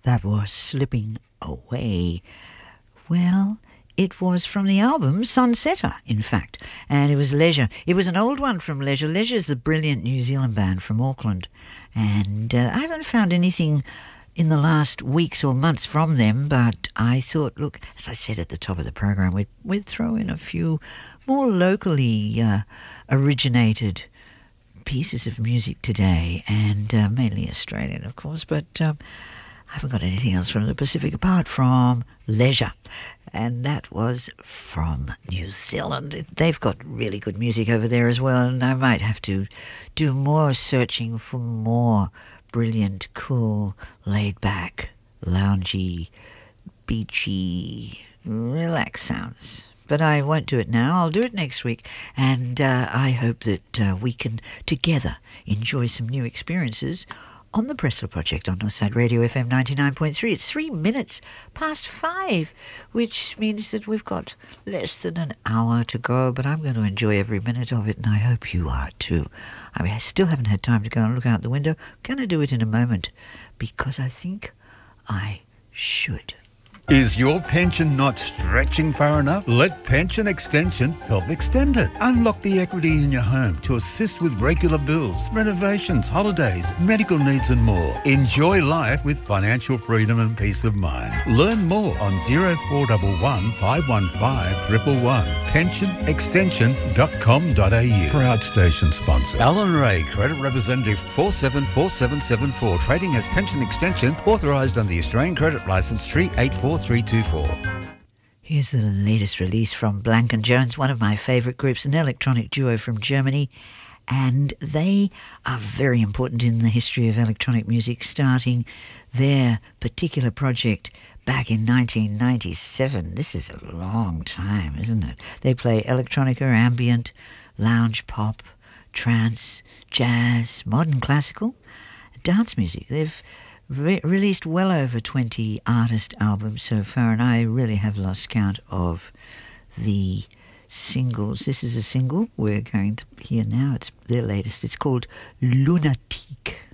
That was Slipping Away. Well, it was from the album Sunsetter, in fact, and it was Leisure. It was an old one from Leisure. Leisure's the brilliant New Zealand band from Auckland, and I haven't found anything in the last weeks or months from them, but I thought, look, as I said at the top of the program, we'd throw in a few more locally originated pieces of music today, and mainly Australian, of course, but I haven't got anything else from the Pacific apart from Leisure, and that was from New Zealand. They've got really good music over there as well, and I might have to do more searching for more brilliant, cool, laid-back, loungy, beachy, relaxed sounds. But I won't do it now. I'll do it next week, and I hope that we can together enjoy some new experiences on the Pressler Project on Northside Radio FM 99.3. It's 3 minutes past 5, which means that we've got less than an hour to go, but I'm going to enjoy every minute of it, and I hope you are too. I mean, I still haven't had time to go and look out the window. I'm going to do it in a moment, because I think I should. Is your pension not stretching far enough? Let Pension Extension help extend it. Unlock the equity in your home to assist with regular bills, renovations, holidays, medical needs and more. Enjoy life with financial freedom and peace of mind. Learn more on 0411 515 111. pensionextension.com.au. Proud station sponsor. Alan Ray, Credit Representative 474774. Trading as Pension Extension, authorised under the Australian Credit Licence 384324. Here's the latest release from Blank & Jones, one of my favourite groups, an electronic duo from Germany, and they are very important in the history of electronic music, starting their particular project back in 1997. This is a long time, isn't it? They play electronica, ambient, lounge pop, trance, jazz, modern classical, dance music. They've released well over 20 artist albums so far, and I really have lost count of the singles. This is a single we're going to hear now. It's their latest. It's called Lunatique.